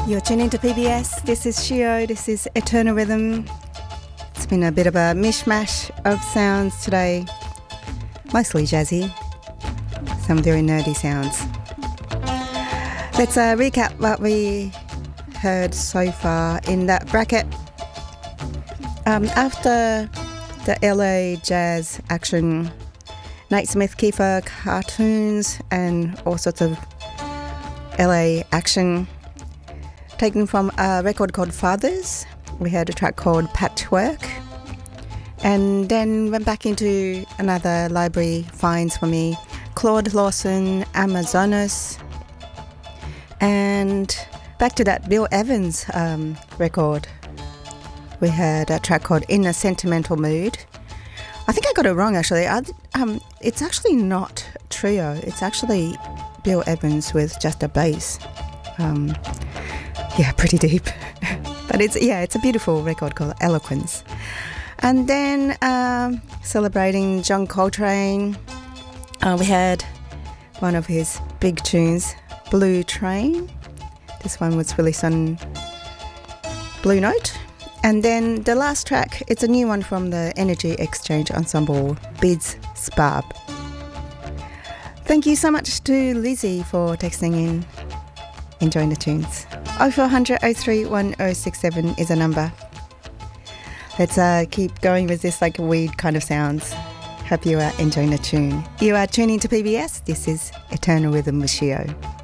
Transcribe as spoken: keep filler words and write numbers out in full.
You're tuning to P B S. This is Shio. This is Eternal Rhythm. It's been a bit of a mishmash of sounds today. Mostly jazzy. Some very nerdy sounds. Let's uh, recap what we heard so far in that bracket. Um, after the L A jazz action, Nate Smith Kiefer cartoons and all sorts of L A action, taken from a record called Fathers. We heard a track called Patchwork, and then went back into another library finds for me, Claude Lawson, Amazonas, and back to that Bill Evans um, record. We heard a track called In a Sentimental Mood. I think I got it wrong actually. I, um, it's actually not trio, it's actually Bill Evans with just a bass. Um, yeah, pretty deep. But it's, yeah, it's a beautiful record called Eloquence. And then um, celebrating John Coltrane, uh, we had one of his big tunes, Blue Train. This one was released on Blue Note. And then the last track, it's a new one from the Energy Exchange Ensemble, Bids Sparb. Thank you so much to Lizzie for texting in, enjoying the tunes. oh four hundred, oh three one oh six seven is a number. Let's uh, keep going with this like weed kind of sounds. Hope you are enjoying the tune. You are tuning to P B S. This is Eternal Rhythm with Shio.